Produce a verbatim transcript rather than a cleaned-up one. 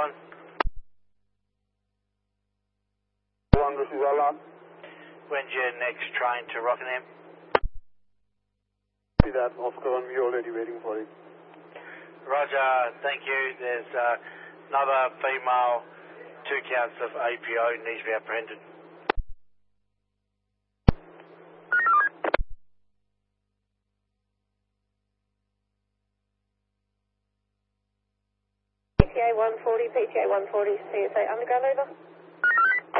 one. One, this is Alan. When's your next train to Rockingham? See that, Oscar one, we're already waiting for it. Roger, thank you. There's uh, another female, two counts of A P O needs to be apprehended. P T A one forty, P T A one forty, C S A Underground over.